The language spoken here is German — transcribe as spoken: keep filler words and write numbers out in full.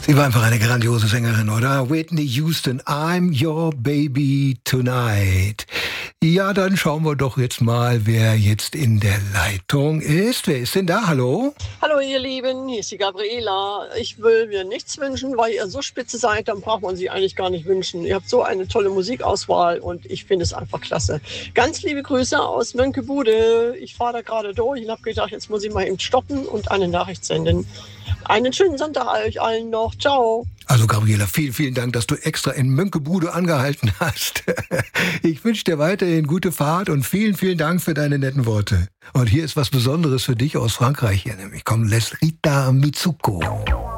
Sie war einfach eine grandiose Sängerin, oder? Whitney Houston, I'm your baby tonight. Ja, dann schauen wir doch jetzt mal, wer jetzt in der Leitung ist. Wer ist denn da? Hallo? Hallo ihr Lieben, hier ist die Gabriela. Ich will mir nichts wünschen, weil ihr so spitze seid, dann braucht man sie eigentlich gar nicht wünschen. Ihr habt so eine tolle Musikauswahl und ich finde es einfach klasse. Ganz liebe Grüße aus Mönckebude. Ich fahre da gerade durch und habe gedacht, jetzt muss ich mal eben stoppen und eine Nachricht senden. Einen schönen Sonntag euch allen noch. Ciao. Also Gabriela, vielen, vielen Dank, dass du extra in Mönckebude angehalten hast. Ich wünsche dir weiterhin gute Fahrt und vielen, vielen Dank für deine netten Worte. Und hier ist was Besonderes für dich aus Frankreich hier, nämlich kommt Les Rita Mitsuko.